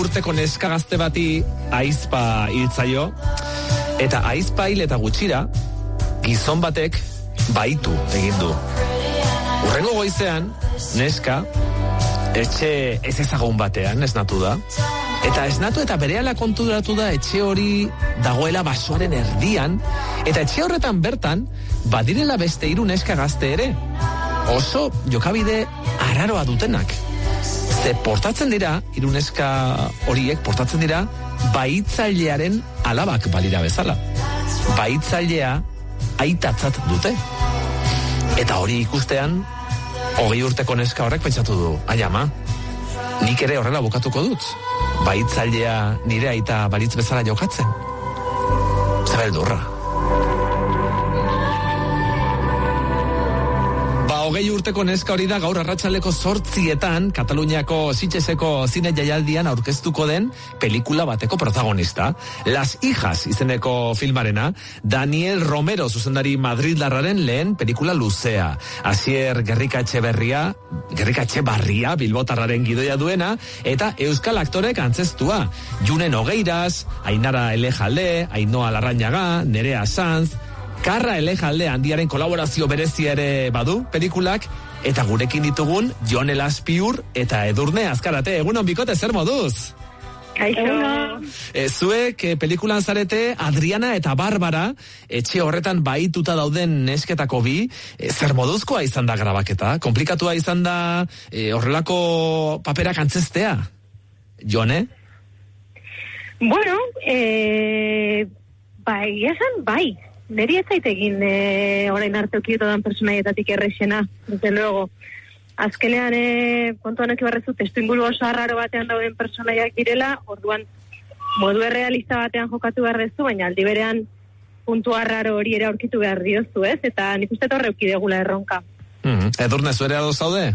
urteko neska gazte bati ahizpa hiltzaio, eta ahizpa hil eta gutxira, gizon batek baitu egin du. Hurrengo goizean, neska, etxe ez ezagun batean esnatu da, eta esnatu eta berehala konturatu da etxe hori dagoela basoaren erdian, eta etxe horretan bertan, badirela beste 3 neska gazte ere. Oso jokabide arraroa dutenak. Ze portatzen dira, 3 neska horiek portatzen dira, bahitzailearen alabak balira bezala. Bahitzailea aitatzat dute. Eta hori ikustean, 20 urteko neska horrek pentsatu du, ai ama, nik ere horrela bukatuko dut. Bahitzailea nire aita balitz bezala jokatzen. Zebeldurra. 20 urteko neska hori da gaur arratsaldeko 8:00 Kataluniako Sitgeseko zine jaialdian aurkeztuko den pelikula bateko protagonista. Las hijas izeneko filmarena, Daniel Romero zuzendari madrildarraren lehen pelikula luzea. Asier Gerrikatxebarria bilbotarraren gidoia duena, eta euskal aktorek antzestua. Junen Ogeiras, Ainara Elejalde, Ainhoa Larrañaga, Nerea Sanz, Karra Elejalde handiaren kolaborazio berezia ere badu pelikulak, eta gurekin ditugun Jon Elaspiur eta Edurne Azkarate. Egunon bikote, zer moduz? Kaixo. Zuek pelikulan zarete Adriana eta Barbara, etxe horretan bahituta dauden nesketako bi. Zer moduzkoa izan da grabaketa? Komplikatua izan da horrelako paperak antzestea? Jone? Bueno, bai. Neri ez zait egin orain arte okiotodan personaietatik errexena, desde luego. Azkenean, kontuan eki barrezu, testuinguru oso arraro batean dauden personaiak direla, orduan modu errealista batean jokatu behar dezu, baina aldi berean puntu arraro hori ere aurkitu behar diozu, ez? Eta nik uste torre ukidegula erronka. Edurne, zuere adoz zaude?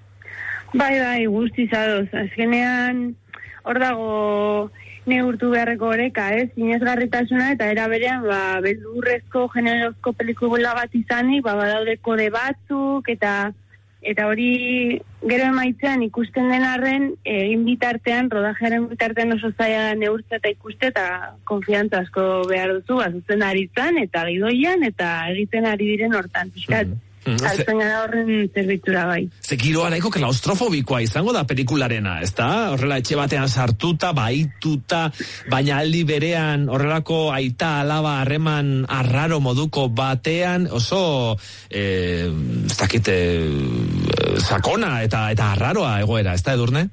Bai, guztiz adoz. Azkenean, hor dago neurtu beharreko oreka, sinesgarritasuna, eta era berean, beldurrezko, generozko pelikula bat izanik, badaude kode batzuk, eta hori gero emaitzean ikusten den arren, egin bitartean, rodajearen bitartean oso zaila neurtza eta ikuste, eta konfiantza asko behar duzu, zuzen aritzan, eta gidoian, eta egiten ari diren hortan, pixkat. Altzen gara horren zerbitzura bai. Zekiroa nahiko klaustrofobikoa izango da pelikularena, ezta? Horrela etxe batean sartuta, bahituta, baina aldi berean horrelako aita alaba harreman arraro moduko batean, oso ez dakite sakona eta arraroa egoera, ezta Edurne?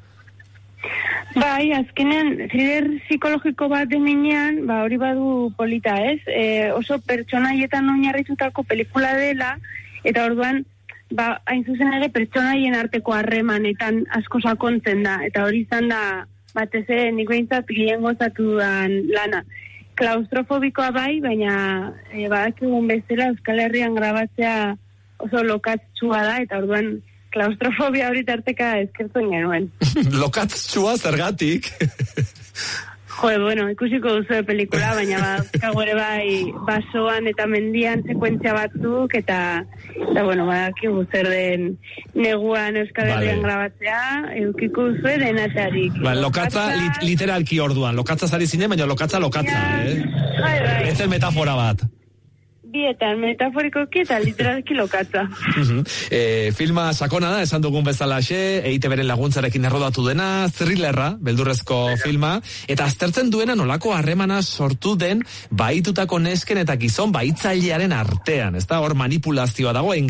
Bai, azkenean, thriller psikologiko bat denean, hori badu polita, ez? Oso pertsonaietan oinarritutako pelikula dela, eta orduan, hain zuzen ere pertsonaien arteko harremanetan asko sakontzen da, eta hori izan da, batez ere, nik behintzat gehien gozatu dudan lana. Klaustrofobikoa bai, baina badakigun bezala Euskal Herrian grabatzea oso lokatzua da, eta orduan klaustrofobia hori tarteka eskertzen genuen. Lokatzua zergatik? Bueno, ikusiko duzu pelikula, baina baduzkago ere bai basoan eta mendian sekuentzia batzuk, eta badakigu zer den neguan Euskal Herrian grabatzea, eukiko duzu denatarik. Lokatza literalki orduan, lokatza zari zinen, baina lokatza, Bai. Ez zen metafora bat. Bietan, metaforikoki eta literalki lokatza. Filma sakona da, esan dugun bezalaxe, EITBren laguntzarekin errodatu dena, thrillerra, beldurrezko filma, eta aztertzen duena nolako harremana sortu den bahitutako nesken eta gizon bahitzailearen artean, ezta? Hor manipulazioa dago,